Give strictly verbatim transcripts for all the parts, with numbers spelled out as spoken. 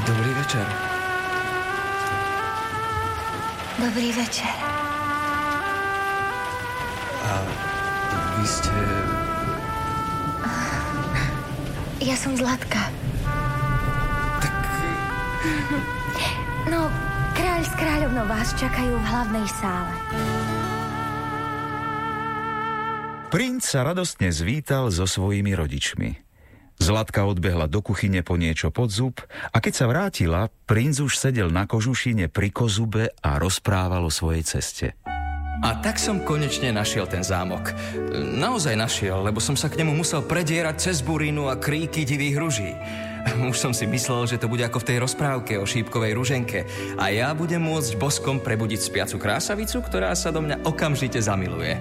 Dobrý večer. Dobrý večer. A vy ste... Ja som Zlatka. Tak... No, kráľ s kráľovnou vás čakajú v hlavnej sále. Princ sa radostne zvítal so svojimi rodičmi. Zlatka odbehla do kuchyne po niečo pod zub a keď sa vrátila, princ už sedel na kožušine pri kozube a rozprával o svojej ceste. A tak som konečne našiel ten zámok. Naozaj našiel, lebo som sa k nemu musel predierať cez burínu a kríky divých ruží. Už som si myslel, že to bude ako v tej rozprávke o šípkovej ruženke a ja budem môcť boskom prebudiť spiacu krásavicu, ktorá sa do mňa okamžite zamiluje.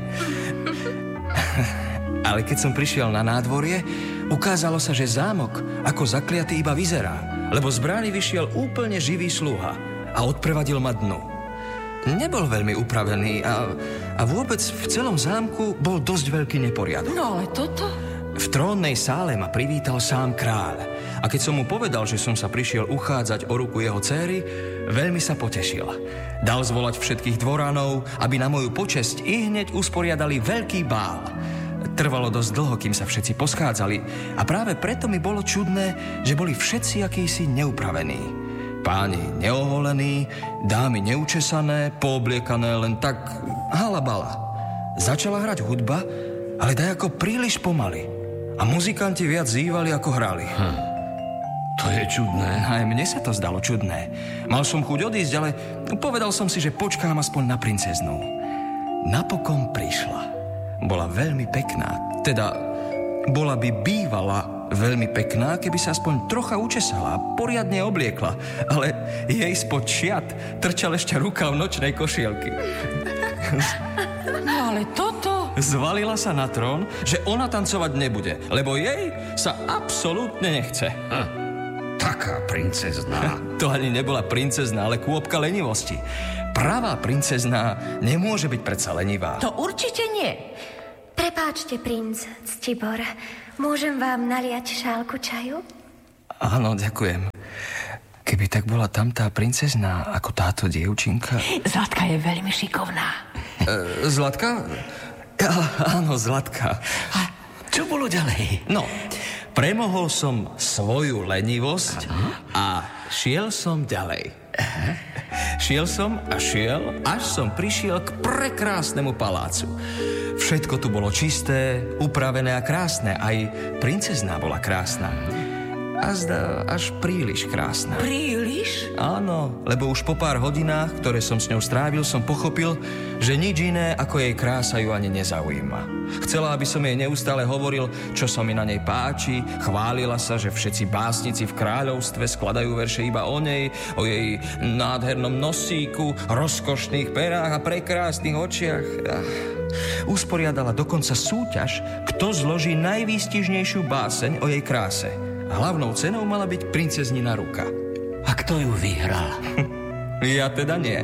Ale keď som prišiel na nádvorie, ukázalo sa, že zámok ako zakliatý iba vyzerá, lebo z brány vyšiel úplne živý sluha a odprevadil ma dnu. Nebol veľmi upravený a, a vôbec v celom zámku bol dosť veľký neporiadok. No ale toto? V trónnej sále ma privítal sám kráľ a keď som mu povedal, že som sa prišiel uchádzať o ruku jeho céry, veľmi sa potešil. Dal zvolať všetkých dvoranov, aby na moju počesť ihneď usporiadali veľký bál. Trvalo dosť dlho, kým sa všetci poschádzali a práve preto mi bolo čudné, že boli všetci akýsi neupravení. Páni neoholení, dámy neučesané, poobliekané len tak halabala. Začala hrať hudba, ale dajako príliš pomaly. A muzikanti viac zývali, ako hrali. Hm. To je čudné. Aj mne sa to zdalo čudné. Mal som chuť odísť, ale povedal som si, že počkám aspoň na princeznú. Napokon prišla. Bola veľmi pekná. Teda, bola by bývala veľmi pekná, keby sa aspoň trocha učesala a poriadne obliekla. Ale jej spod šiat trčal ešte rukav nočnej košielky. No ale toto... Zvalila sa na trón, že ona tancovať nebude, lebo jej sa absolútne nechce. Hm. Taká princezná. To ani nebola princezná, ale kôpka lenivosti. Pravá princezná nemôže byť predsa lenivá. To určite nie. Prepáčte, princ Ctibor. Môžem vám naliať šálku čaju? Áno, ďakujem. Keby tak bola tam tá princezná ako táto dievčinka... Zlatka je veľmi šikovná. E, Zlatka? Áno, Zlatka. A čo bolo ďalej? No, premohol som svoju lenivosť ano? A šiel som ďalej. Aha. Šiel som a šiel, až som prišiel k prekrásnemu palácu. Všetko tu bolo čisté, upravené a krásne. Aj princezná bola krásna. A zdá až príliš krásna. Príliš? Áno, lebo už po pár hodinách, ktoré som s ňou strávil, som pochopil, že nič iné ako jej krása ju ani nezaujíma. Chcela, aby som jej neustále hovoril, čo sa mi na nej páči, chválila sa, že všetci básnici v kráľovstve skladajú verše iba o nej, o jej nádhernom nosíku, rozkošných perách a prekrásnych očiach. Usporiadala dokonca súťaž, kto zloží najvýstižnejšiu báseň o jej kráse. Hlavnou cenou mala byť princeznina ruka. A kto ju vyhral? Ja teda nie.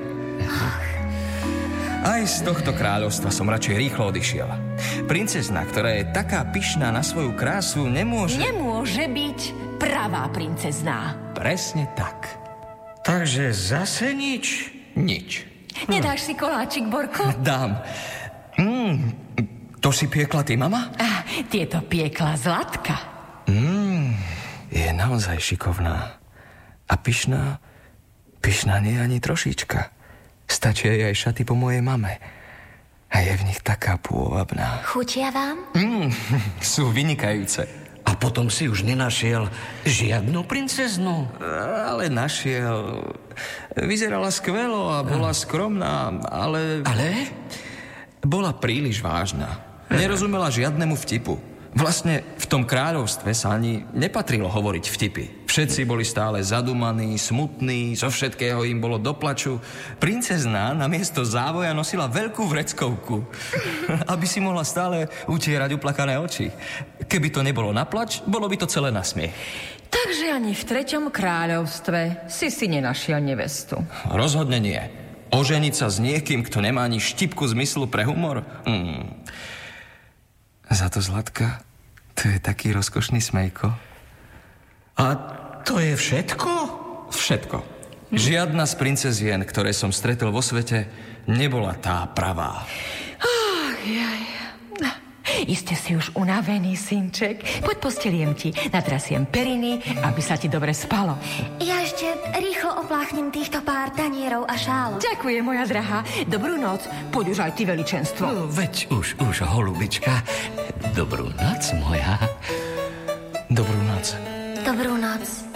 Aj z tohto kráľovstva som radšej rýchlo odišiel. Princezna, ktorá je taká pyšná na svoju krásu, nemôže... Nemôže byť pravá princezná. Presne tak. Takže zase nič? Nič. Nedáš si koláčik, Borko? Dám. Mm, to si piekla ty, mama? Ah, tieto piekla Zlatka. Mm, je naozaj šikovná. A pyšná, pyšná nie ani trošička. Stačia jej aj šaty po mojej mame. A je v nich taká pôvabná. Chutia vám? Mm, sú vynikajúce. A potom si už nenašiel žiadnu princeznú? Ale našiel. Vyzerala skvelo a bola skromná, ale... Ale? Bola príliš vážna. Nerozumela žiadnemu vtipu. Vlastne v tom kráľovstve sa ani nepatrilo hovoriť vtipy. Všetci boli stále zadumaní, smutní, zo všetkého im bolo do plaču. Princezná namiesto závoja nosila veľkú vreckovku, aby si mohla stále utierať uplakané oči. Keby to nebolo na plač, bolo by to celé na smiech. Takže ani v treťom kráľovstve si si nenašiel nevestu. Rozhodne nie. Oženiť sa s niekým, kto nemá ani štipku zmyslu pre humor? Mm. Za to, Zlatka, to je taký rozkošný smejko. A to je všetko? všetko. Žiadna z princezien, ktoré som stretol vo svete, nebola tá pravá. Ach, jaj. Iste si už unavený, synček. Poď posteliem ti, natrasiem periny, aby sa ti dobre spalo. Ja ešte rýchlo opláchnem týchto pár tanierov a šálok. Ďakujem, moja drahá. Dobrú noc. Poď už aj ty, veličenstvo. No, veď už, už, holubička. Dobrú noc, moja. Dobrú noc. Dobrú noc.